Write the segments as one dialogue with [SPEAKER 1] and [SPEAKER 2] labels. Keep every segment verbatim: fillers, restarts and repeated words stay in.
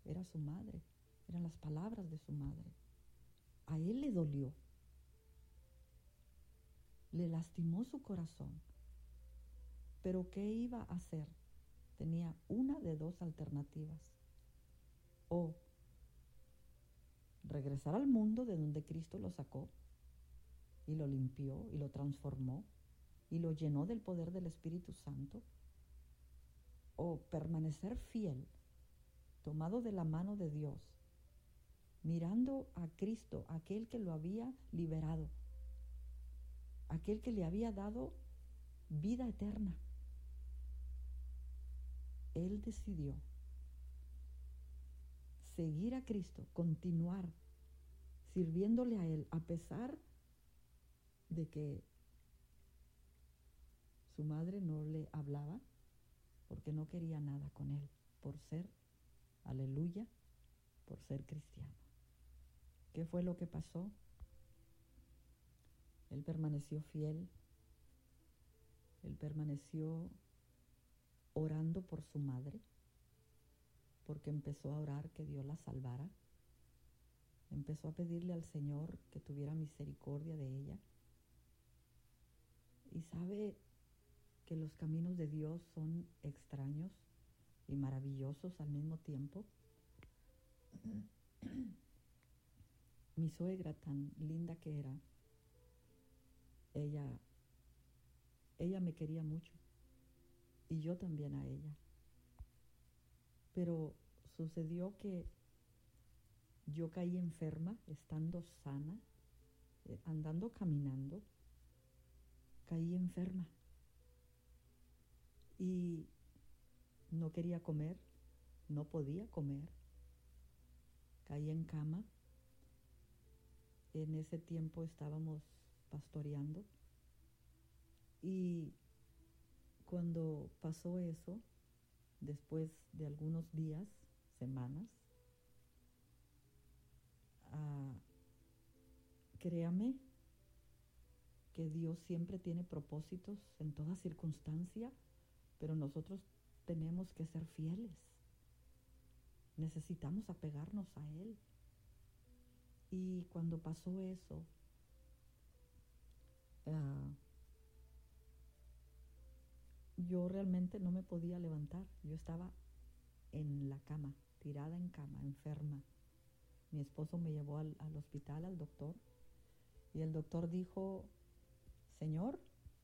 [SPEAKER 1] era su madre, eran las palabras de su madre. A él le dolió, le lastimó su corazón. Pero ¿qué iba a hacer? Tenía una de dos alternativas. O regresar al mundo de donde Cristo lo sacó y lo limpió y lo transformó y lo llenó del poder del Espíritu Santo, o permanecer fiel, tomado de la mano de Dios, mirando a Cristo, aquel que lo había liberado, aquel que le había dado vida eterna. Él decidió seguir a Cristo, continuar sirviéndole a Él, a pesar de que su madre no le hablaba, porque no quería nada con él, por ser, aleluya, por ser cristiano. ¿Qué fue lo que pasó? Él permaneció fiel, él permaneció orando por su madre, porque empezó a orar que Dios la salvara, empezó a pedirle al Señor que tuviera misericordia de ella. Y sabe que los caminos de Dios son extraños y maravillosos al mismo tiempo. Mi suegra, tan linda que era, ella, ella me quería mucho y yo también a ella. Pero sucedió que yo caí enferma, estando sana, eh, andando, caminando, caí enferma y no quería comer, no podía comer, caí en cama. En ese tiempo estábamos pastoreando y cuando pasó eso, después de algunos días, semanas, uh, créame que Dios siempre tiene propósitos en toda circunstancia, pero nosotros tenemos que ser fieles. Necesitamos apegarnos a Él. Y cuando pasó eso, uh, yo realmente no me podía levantar. Yo estaba en la cama, tirada en cama, enferma. Mi esposo me llevó al, al hospital, al doctor, y el doctor dijo: Señor,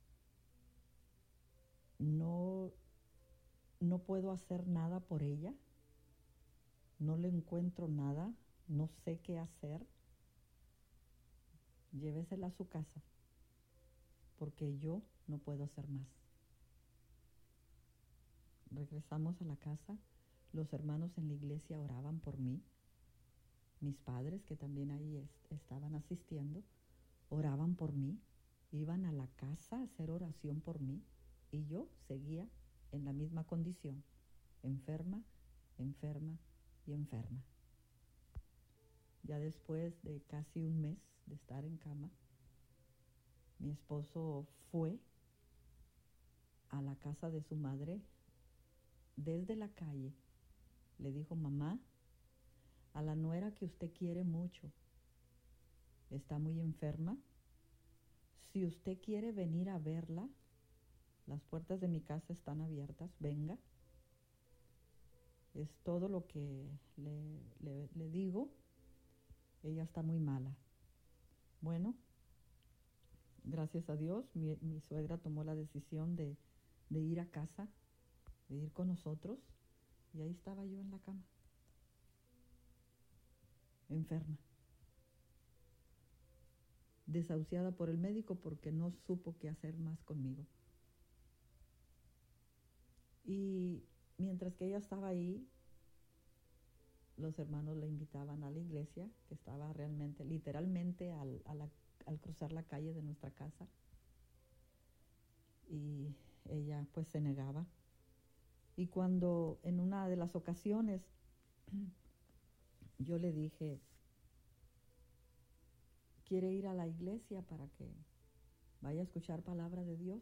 [SPEAKER 1] no, no puedo hacer nada por ella, no le encuentro nada, no sé qué hacer, llévesela a su casa, porque yo no puedo hacer más. Regresamos a la casa, los hermanos en la iglesia oraban por mí, mis padres, que también ahí est- estaban asistiendo, oraban por mí, iban a la casa a hacer oración por mí, y yo seguía en la misma condición, enferma, enferma y enferma. Ya después de casi un mes de estar en cama, mi esposo fue a la casa de su madre desde la calle. Le dijo: mamá, a la nuera que usted quiere mucho está muy enferma. Si usted quiere venir a verla, las puertas de mi casa están abiertas, venga. Es todo lo que le, le, le digo. Ella está muy mala. Bueno, gracias a Dios, mi, mi suegra tomó la decisión de, de ir a casa, de ir con nosotros, y ahí estaba yo en la cama, enferma, desahuciada por el médico porque no supo qué hacer más conmigo. Y mientras que ella estaba ahí, los hermanos la invitaban a la iglesia, que estaba realmente, literalmente al, a la, al cruzar la calle de nuestra casa, y ella pues se negaba. Y cuando en una de las ocasiones yo le dije: ¿quiere ir a la iglesia para que vaya a escuchar palabra de Dios?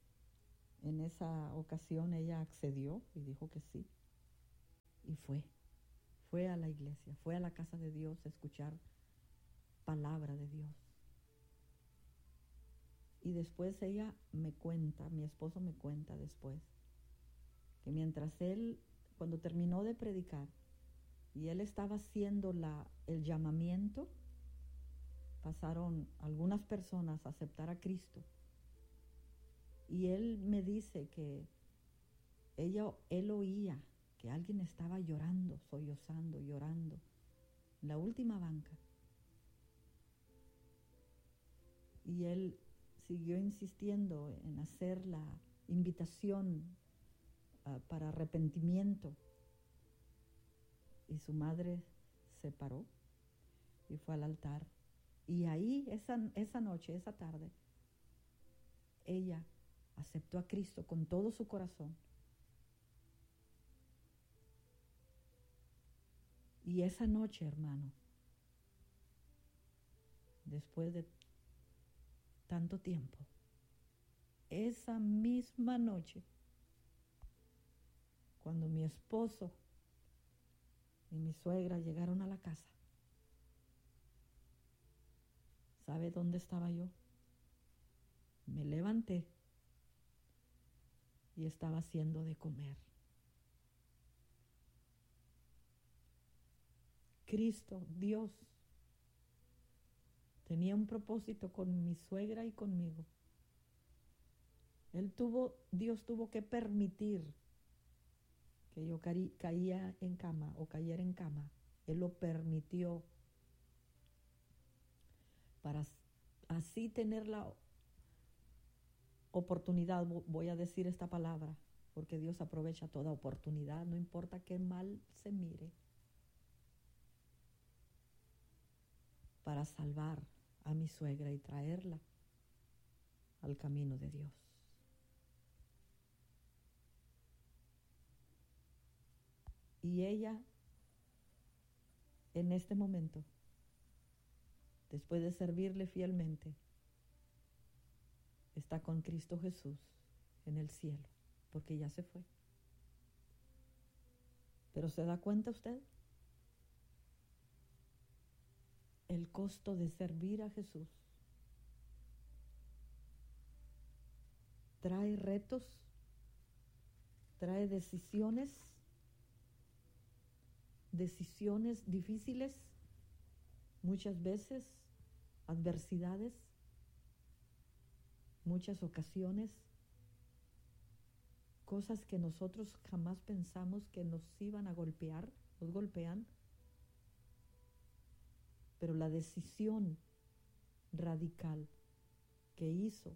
[SPEAKER 1] En esa ocasión ella accedió y dijo que sí, y fue. fue a la iglesia, fue a la casa de Dios a escuchar palabra de Dios. Y después ella me cuenta, mi esposo me cuenta después, que mientras él, cuando terminó de predicar, y él estaba haciendo la, el llamamiento, pasaron algunas personas a aceptar a Cristo. Y él me dice que ella, él oía que alguien estaba llorando, sollozando, llorando, en la última banca. Y él siguió insistiendo en hacer la invitación uh, para arrepentimiento. Y su madre se paró y fue al altar. Y ahí, esa, esa noche, esa tarde, ella aceptó a Cristo con todo su corazón. Y esa noche, hermano, después de tanto tiempo, esa misma noche, cuando mi esposo y mi suegra llegaron a la casa, ¿sabe dónde estaba yo? Me levanté y estaba haciendo de comer. Cristo, Dios, tenía un propósito con mi suegra y conmigo. Él tuvo, Dios tuvo que permitir que yo ca caía en cama o cayera en cama. Él lo permitió para así tener la oportunidad, voy a decir esta palabra, porque Dios aprovecha toda oportunidad, no importa qué mal se mire, para salvar a mi suegra y traerla al camino de Dios. Y ella, en este momento, después de servirle fielmente, está con Cristo Jesús en el cielo, porque ya se fue. Pero ¿se da cuenta usted? El costo de servir a Jesús trae retos, trae decisiones, decisiones difíciles, muchas veces adversidades, muchas ocasiones, cosas que nosotros jamás pensamos que nos iban a golpear, nos golpean. Pero la decisión radical que hizo,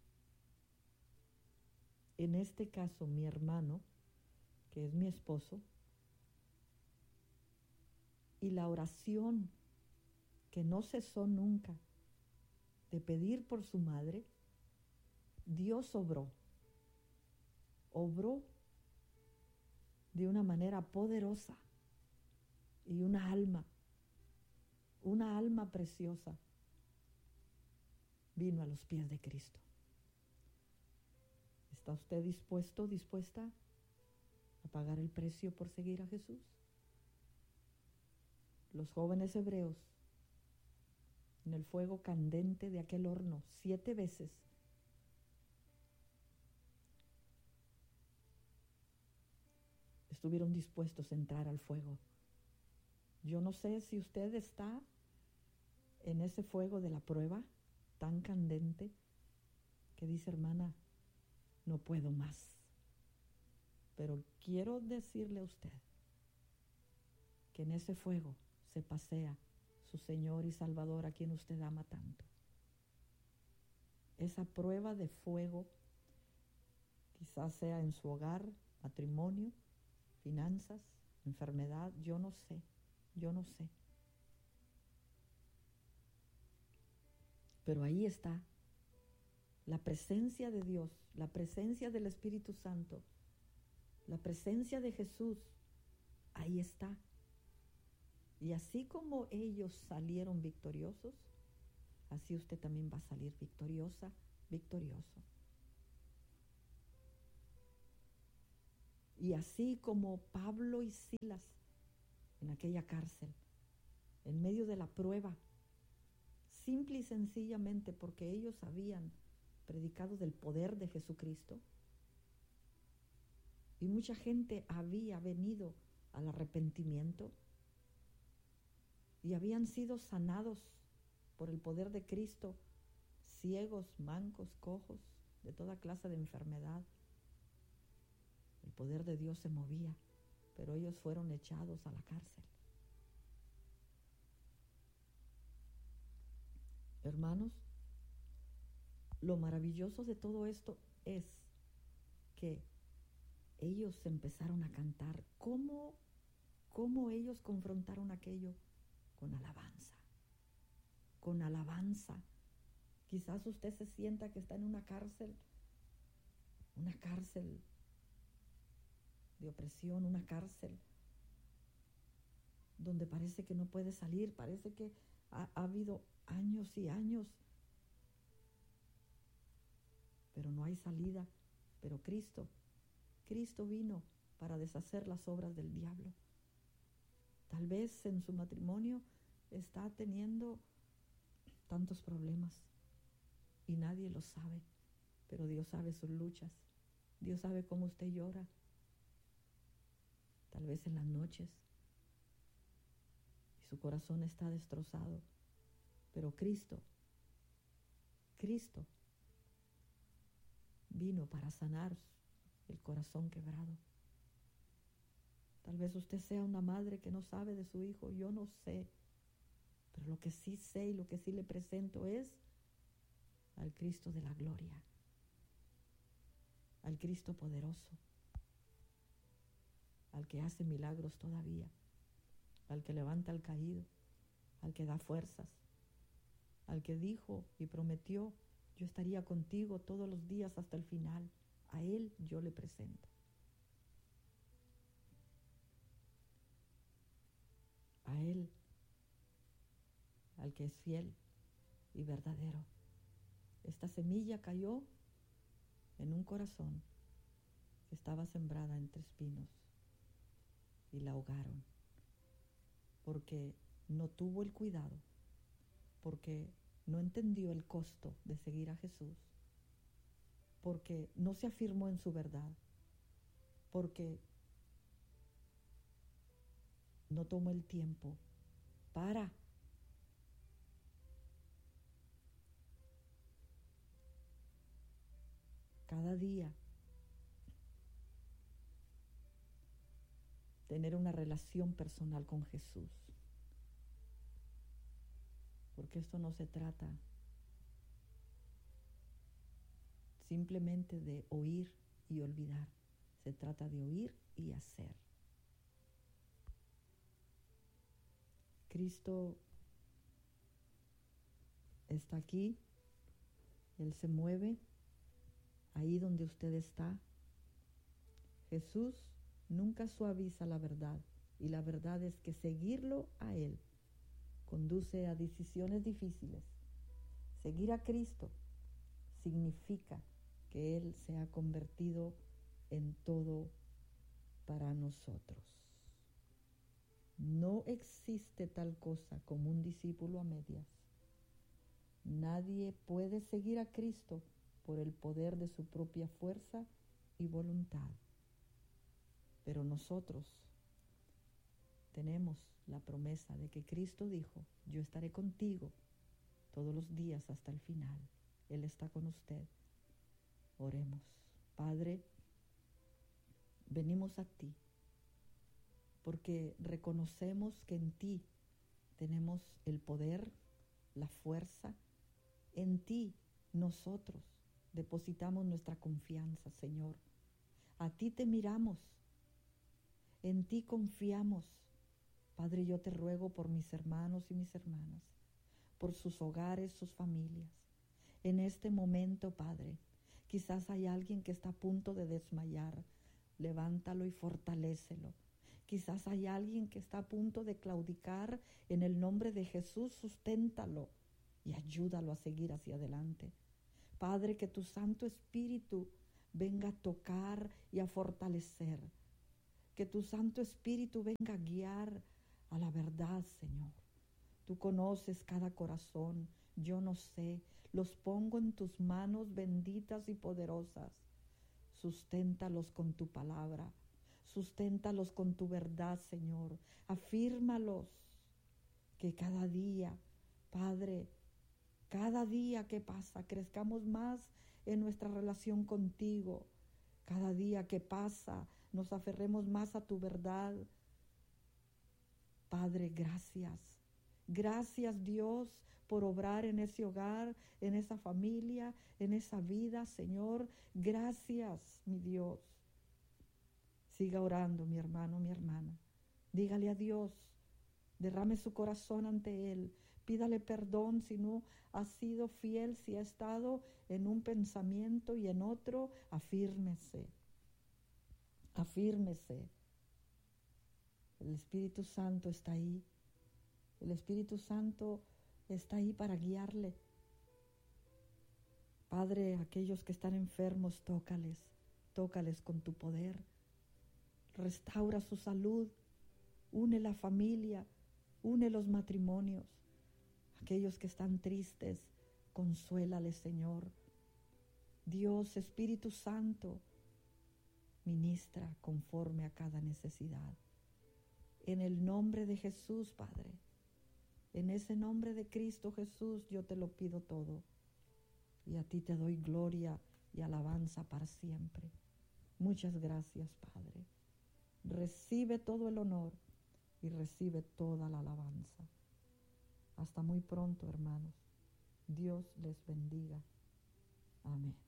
[SPEAKER 1] en este caso mi hermano, que es mi esposo, y la oración que no cesó nunca de pedir por su madre, Dios obró, obró de una manera poderosa, y una alma, una alma preciosa vino a los pies de Cristo. ¿Está usted dispuesto, dispuesta a pagar el precio por seguir a Jesús? Los jóvenes hebreos, en el fuego candente de aquel horno, siete veces, estuvieron dispuestos a entrar al fuego. Yo no sé si usted está en ese fuego de la prueba tan candente que dice, hermana, no puedo más. Pero quiero decirle a usted que en ese fuego se pasea su Señor y Salvador, a quien usted ama tanto. Esa prueba de fuego quizás sea en su hogar, matrimonio, finanzas, enfermedad, yo no sé, yo no sé. Pero ahí está la presencia de Dios, la presencia del Espíritu Santo, la presencia de Jesús, ahí está. Y así como ellos salieron victoriosos, así usted también va a salir victoriosa, victorioso. Y así como Pablo y Silas en aquella cárcel, en medio de la prueba, simple y sencillamente porque ellos habían predicado del poder de Jesucristo. Y mucha gente había venido al arrepentimiento y habían sido sanados por el poder de Cristo, ciegos, mancos, cojos, de toda clase de enfermedad. El poder de Dios se movía, pero ellos fueron echados a la cárcel. Hermanos, lo maravilloso de todo esto es que ellos empezaron a cantar. ¿Cómo, cómo ellos confrontaron aquello? Con alabanza. Con alabanza. Quizás usted se sienta que está en una cárcel, una cárcel de opresión, una cárcel donde parece que no puede salir, parece que ha, ha habido años y años, pero no hay salida. Pero Cristo, Cristo vino para deshacer las obras del diablo. Tal vez en su matrimonio está teniendo tantos problemas y nadie lo sabe, pero Dios sabe sus luchas. Dios sabe cómo usted llora, tal vez en las noches, y su corazón está destrozado. Pero Cristo, Cristo vino para sanar el corazón quebrado. Tal vez usted sea una madre que no sabe de su hijo, yo no sé, pero lo que sí sé y lo que sí le presento es al Cristo de la gloria, al Cristo poderoso, al que hace milagros todavía, al que levanta al caído, al que da fuerzas, al que dijo y prometió: yo estaría contigo todos los días hasta el final. A Él yo le presento. A Él, al que es fiel y verdadero. Esta semilla cayó en un corazón que estaba sembrada entre espinos y la ahogaron, porque no tuvo el cuidado, porque no entendió el costo de seguir a Jesús, porque no se afirmó en su verdad, porque no tomó el tiempo para cada día tener una relación personal con Jesús. Porque esto no se trata simplemente de oír y olvidar. Se trata de oír y hacer. Cristo está aquí. Él se mueve ahí donde usted está. Jesús nunca suaviza la verdad, y la verdad es que seguirlo a Él conduce a decisiones difíciles. Seguir a Cristo significa que Él se ha convertido en todo para nosotros. No existe tal cosa como un discípulo a medias. Nadie puede seguir a Cristo por el poder de su propia fuerza y voluntad. Pero nosotros tenemos la promesa de que Cristo dijo: yo estaré contigo todos los días hasta el final. Él está con usted. Oremos. Padre, venimos a ti porque reconocemos que en ti tenemos el poder, la fuerza. En ti nosotros depositamos nuestra confianza, Señor. A ti te miramos, en ti confiamos. Padre, yo te ruego por mis hermanos y mis hermanas, por sus hogares, sus familias. En este momento, Padre, quizás hay alguien que está a punto de desmayar. Levántalo y fortalécelo. Quizás hay alguien que está a punto de claudicar. En el nombre de Jesús, susténtalo y ayúdalo a seguir hacia adelante. Padre, que tu Santo Espíritu venga a tocar y a fortalecer. Que tu Santo Espíritu venga a guiar a la verdad, Señor. Tú conoces cada corazón, yo no sé. Los pongo en tus manos benditas y poderosas. Susténtalos con tu palabra. Susténtalos con tu verdad, Señor. Afírmalos. Que cada día, Padre, cada día que pasa, crezcamos más en nuestra relación contigo. Cada día que pasa, nos aferremos más a tu verdad. Padre, gracias. Gracias, Dios, por obrar en ese hogar, en esa familia, en esa vida, Señor. Gracias, mi Dios. Siga orando, mi hermano, mi hermana. Dígale a Dios, derrame su corazón ante Él. Pídale perdón si no ha sido fiel, si ha estado en un pensamiento y en otro. Afírmese, afírmese. El Espíritu Santo está ahí. El Espíritu Santo está ahí para guiarle. Padre, aquellos que están enfermos, tócales, tócales con tu poder. Restaura su salud, une la familia, une los matrimonios. Aquellos que están tristes, consuélales, Señor. Dios, Espíritu Santo, ministra conforme a cada necesidad. En el nombre de Jesús, Padre, en ese nombre de Cristo Jesús, yo te lo pido todo. Y a ti te doy gloria y alabanza para siempre. Muchas gracias, Padre. Recibe todo el honor y recibe toda la alabanza. Hasta muy pronto, hermanos. Dios les bendiga. Amén.